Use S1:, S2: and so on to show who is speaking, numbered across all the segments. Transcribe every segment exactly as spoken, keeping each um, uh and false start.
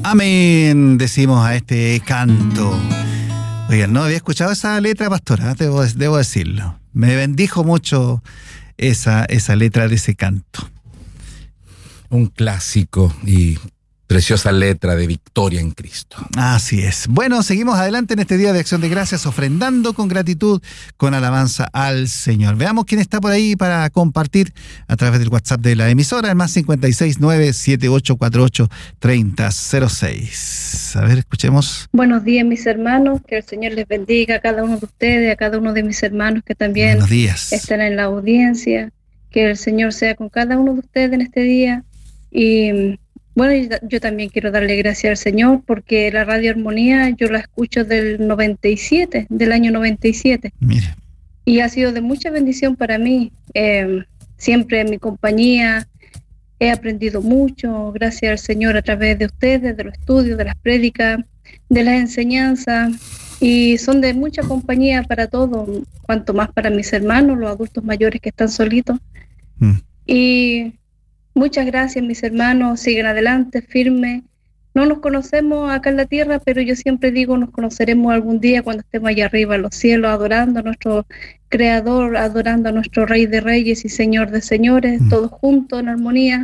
S1: Amén, decimos a este canto. Oigan, no había escuchado esa letra, pastora, debo, debo decirlo. Me bendijo mucho esa, esa letra de ese canto.
S2: Un clásico y preciosa letra de victoria en Cristo.
S1: Así es. Bueno, seguimos adelante en este día de Acción de Gracias, ofrendando con gratitud, con alabanza al Señor. Veamos quién está por ahí para compartir a través del WhatsApp de la emisora, el más cincuenta y seis, nueve siete ocho cuatro ocho, treinta cero seis. A ver, escuchemos.
S3: Buenos días, mis hermanos. Que el Señor les bendiga a cada uno de ustedes, a cada uno de mis hermanos que también
S1: Buenos días.
S3: están en la audiencia. Que el Señor sea con cada uno de ustedes en este día. Y bueno, yo también quiero darle gracias al Señor porque la Radio Armonía yo la escucho del noventa y siete, del año noventa y siete.
S1: Mire.
S3: Y ha sido de mucha bendición para mí. Eh, siempre en mi compañía he aprendido mucho, gracias al Señor, a través de ustedes, de los estudios, de las prédicas, de las enseñanzas. Y son de mucha compañía para todos, cuanto más para mis hermanos, los adultos mayores que están solitos. Mm. Y muchas gracias, mis hermanos, sigan adelante, firmes. No nos conocemos acá en la tierra, pero yo siempre digo, nos conoceremos algún día cuando estemos allá arriba en los cielos, adorando a nuestro Creador, adorando a nuestro Rey de Reyes y Señor de Señores, mm. todos juntos en armonía.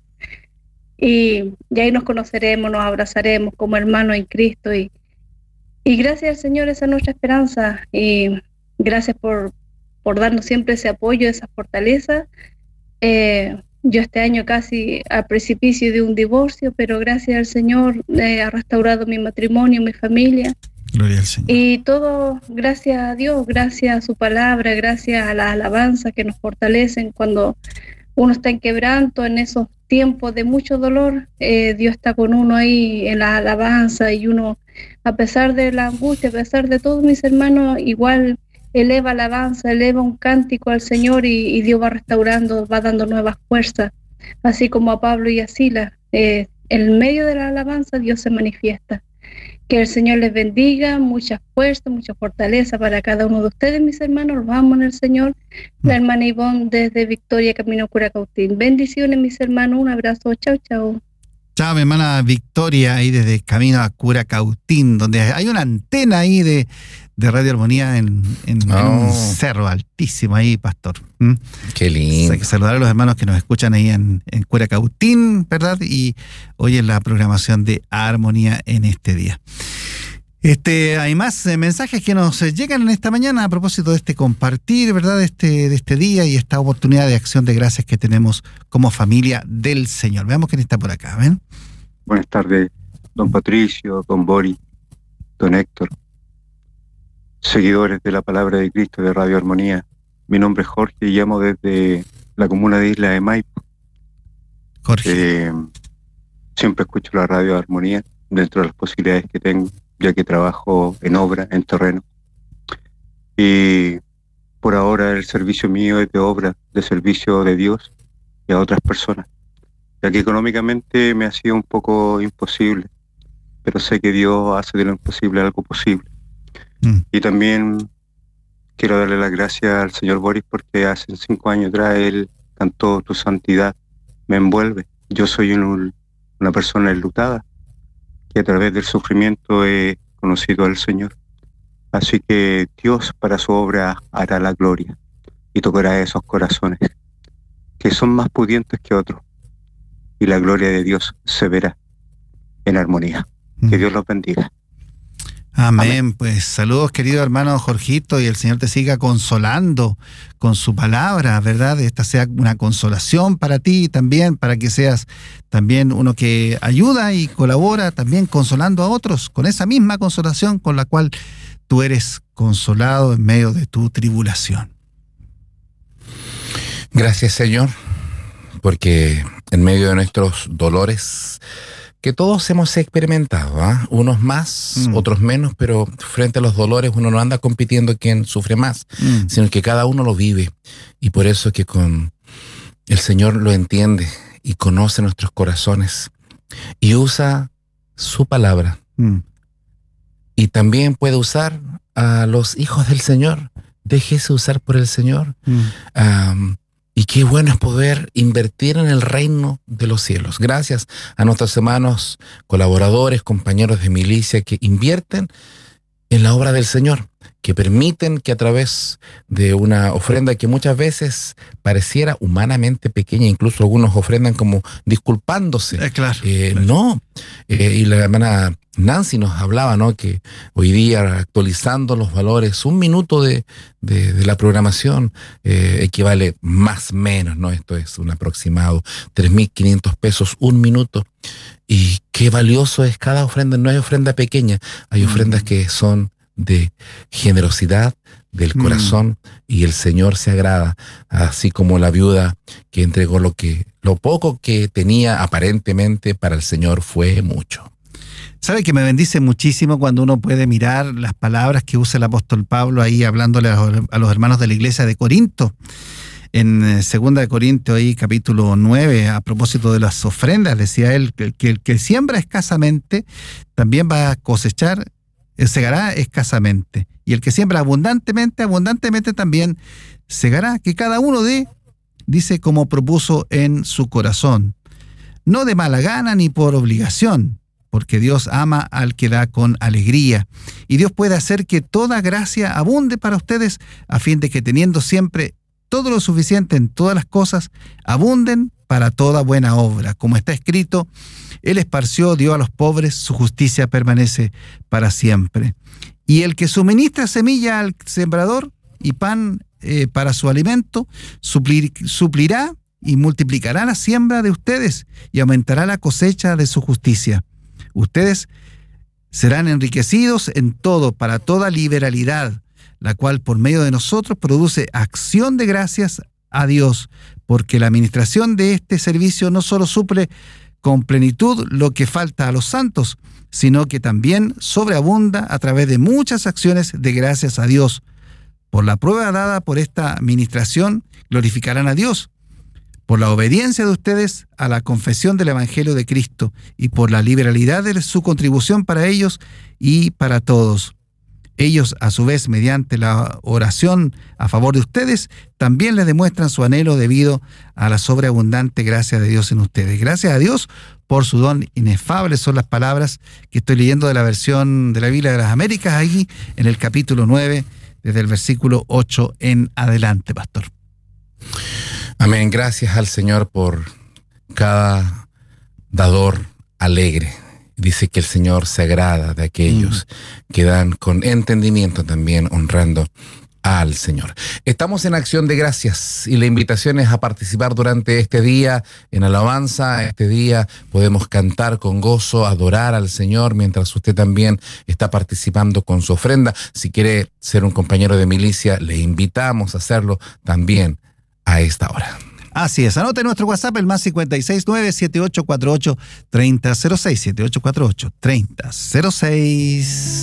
S3: y, y ahí nos conoceremos, nos abrazaremos como hermanos en Cristo. Y, y gracias al Señor, esa es nuestra esperanza. Y gracias por, por darnos siempre ese apoyo, esa fortaleza. Eh, Yo este año casi al precipicio de un divorcio, pero gracias al Señor eh, ha restaurado mi matrimonio, mi familia.
S1: Gloria al Señor.
S3: Y todo gracias a Dios, gracias a su palabra, gracias a las alabanzas que nos fortalecen cuando uno está en quebranto, en esos tiempos de mucho dolor. Eh, Dios está con uno ahí en la alabanza y uno, a pesar de la angustia, a pesar de todos mis hermanos, igual eleva alabanza, eleva un cántico al Señor y, y Dios va restaurando, va dando nuevas fuerzas, así como a Pablo y a Silas. Eh, en medio de la alabanza Dios se manifiesta. Que el Señor les bendiga, mucha fuerza, mucha fortaleza para cada uno de ustedes, mis hermanos. Los amo en el Señor. La hermana Ivonne desde Victoria, camino a Curacautín. Bendiciones, mis hermanos. Un abrazo. Chao, chao.
S1: Chao, mi hermana Victoria, ahí desde camino a Curacautín, donde hay una antena ahí de, de Radio Armonía en, en, oh. en un cerro altísimo ahí, pastor. ¿Mm?
S2: Qué lindo.
S1: O sea, que saludar a los hermanos que nos escuchan ahí en, en Curacautín, ¿verdad? Y hoy en la programación de Armonía en este día. Este, hay más eh, mensajes que nos eh, llegan en esta mañana a propósito de este compartir, ¿verdad? De este, de este día y esta oportunidad de acción de gracias que tenemos como familia del Señor. Veamos quién está por acá, ¿ven?
S4: Buenas tardes, don Patricio, don Boris, don Héctor, seguidores de la Palabra de Cristo de Radio Armonía. Mi nombre es Jorge y llamo desde la comuna de Isla de Maipo.
S1: Jorge.
S4: Eh, siempre escucho la Radio Armonía dentro de las posibilidades que tengo, ya que trabajo en obra, en terreno. Y por ahora el servicio mío es de obra, de servicio de Dios y a otras personas, ya que económicamente me ha sido un poco imposible, pero sé que Dios hace de lo imposible algo posible. Mm. Y también quiero darle las gracias al señor Boris porque hace cinco años atrás él cantó Tu Santidad me envuelve. Yo soy un, una persona enlutada, que a través del sufrimiento he conocido al Señor. Así que Dios para su obra hará la gloria y tocará esos corazones que son más pudientes que otros, y la gloria de Dios se verá en armonía. Que Dios los bendiga.
S1: Amén. Amén. Pues saludos, querido hermano Jorgito, y el Señor te siga consolando con su palabra, ¿verdad? Esta sea una consolación para ti también, para que seas también uno que ayuda y colabora también consolando a otros con esa misma consolación con la cual tú eres consolado en medio de tu tribulación.
S2: Gracias, Señor, porque en medio de nuestros dolores que todos hemos experimentado, ¿eh? Unos más, mm. otros menos, pero frente a los dolores uno no anda compitiendo quién sufre más, mm. sino que cada uno lo vive. Y por eso es que con el Señor lo entiende y conoce nuestros corazones y usa su palabra. Mm. Y también puede usar a los hijos del Señor. Déjese usar por el Señor. Mm. Um, Y qué bueno es poder invertir en el reino de los cielos. Gracias a nuestros hermanos, colaboradores, compañeros de milicia que invierten en la obra del Señor, que permiten que a través de una ofrenda que muchas veces pareciera humanamente pequeña, incluso algunos ofrendan como disculpándose.
S1: Eh, claro,
S2: Eh,
S1: claro.
S2: No, eh, y la hermana Nancy nos hablaba, ¿no?, que hoy día, actualizando los valores, un minuto de, de, de la programación eh, equivale más o menos, ¿no? Esto es un aproximado, tres mil quinientos pesos un minuto. Y qué valioso es cada ofrenda. No hay ofrenda pequeña, hay ofrendas que son de generosidad del corazón, mm. y el Señor se agrada, así como la viuda que entregó lo que, lo poco que tenía aparentemente, para el Señor fue mucho.
S1: ¿Sabe que me bendice muchísimo cuando uno puede mirar las palabras que usa el apóstol Pablo ahí hablándole a los, a los hermanos de la iglesia de Corinto? En segunda de Corintios, ahí capítulo nueve, a propósito de las ofrendas, decía él que, que el que siembra escasamente también va a cosechar, segará escasamente. Y el que siembra abundantemente, abundantemente también segará. Que cada uno dé, dice, como propuso en su corazón, no de mala gana ni por obligación, porque Dios ama al que da con alegría. Y Dios puede hacer que toda gracia abunde para ustedes, a fin de que, teniendo siempre todo lo suficiente en todas las cosas, abunden para toda buena obra. Como está escrito, Él esparció, dio a los pobres, su justicia permanece para siempre. Y el que suministra semilla al sembrador y pan eh, para su alimento, suplir, suplirá y multiplicará la siembra de ustedes y aumentará la cosecha de su justicia. Ustedes serán enriquecidos en todo, para toda liberalidad, la cual por medio de nosotros produce acción de gracias a Dios, porque la administración de este servicio no solo suple con plenitud lo que falta a los santos, sino que también sobreabunda a través de muchas acciones de gracias a Dios. Por la prueba dada por esta administración, glorificarán a Dios, por la obediencia de ustedes a la confesión del Evangelio de Cristo y por la liberalidad de su contribución para ellos y para todos. Ellos, a su vez, mediante la oración a favor de ustedes, también les demuestran su anhelo debido a la sobreabundante gracia de Dios en ustedes. Gracias a Dios por su don inefable, son las palabras que estoy leyendo de la versión de la Biblia de las Américas, ahí en el capítulo nueve, desde el versículo ocho en adelante, pastor.
S2: Amén. Gracias al Señor por cada dador alegre. Dice que el Señor se agrada de aquellos mm. que dan con entendimiento, también honrando al Señor. Estamos en Acción de Gracias y la invitación es a participar durante este día en alabanza. Este día podemos cantar con gozo, adorar al Señor, mientras usted también está participando con su ofrenda. Si quiere ser un compañero de milicia, le invitamos a hacerlo también a esta hora.
S1: Así es, anote nuestro WhatsApp, el más cinco seis nueve, siete ocho cuatro ocho, tres cero cero seis, siete ocho cuatro ocho, tres cero cero seis.